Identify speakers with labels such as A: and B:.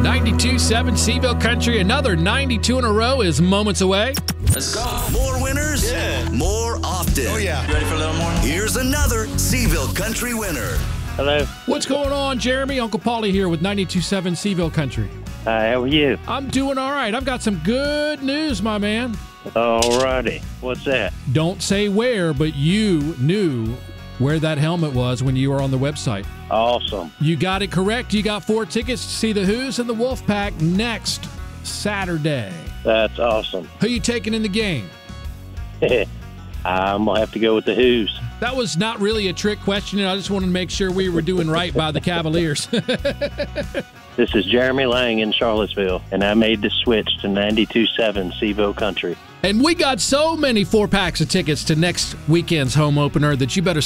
A: 92.7 Seville Country. Another 92 in a row is moments away.
B: Let's go. More winners, more often.
C: Oh, yeah.
B: You ready for a little more? Here's another Seville Country winner.
D: Hello.
A: What's going on, Jeremy? Uncle Paulie here with 92.7 Seville Country.
D: Hi, how are you?
A: I'm doing all right. I've got some good news, my man.
D: Alrighty. What's that?
A: Don't say where, but you knew where that helmet was when you were on the website.
D: Awesome.
A: You got it correct. You got 4 tickets to see the Who's and the Wolfpack next Saturday.
D: That's awesome.
A: Who you taking in the game?
D: I'm going to have to go with the Who's.
A: That was not really a trick question. I just wanted to make sure we were doing right by the Cavaliers.
D: This is Jeremy Lang in Charlottesville, and I made the switch to 92.7 Seville Country.
A: And we got so many 4 packs of tickets to next weekend's home opener that you better